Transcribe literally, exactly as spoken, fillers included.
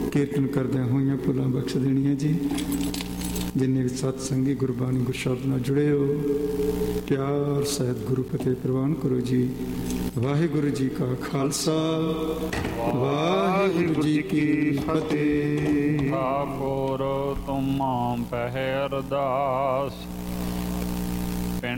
ਕੀਰਤਨ ਕਰਦਿਆਂ ਹੋਈਆਂ ਭੁੱਲਾਂ ਬਖਸ਼ ਦੇਣੀਆਂ ਜੀ। ਜਿੰਨੇ ਵੀ ਸਤ ਸੰਗੀ ਗੁਰਬਾਣੀ ਗੁਰਸ਼ਬਦ ਨਾਲ ਜੁੜੇ ਹੋ, ਪਿਆਰ ਸਹਿਤ ਗੁਰੂ ਫਤਿਹ ਪ੍ਰਵਾਨ ਕਰੋ ਜੀ। ਵਾਹਿਗੁਰੂ ਜੀ ਕਾ ਖਾਲਸਾ, ਵਾਹਿਗੁਰੂ ਜੀ ਕੀ ਫਤਿਹ। ਠਾਕੁਰ ਤੁਮ ਪਹਿ ਅਰਦਾਸ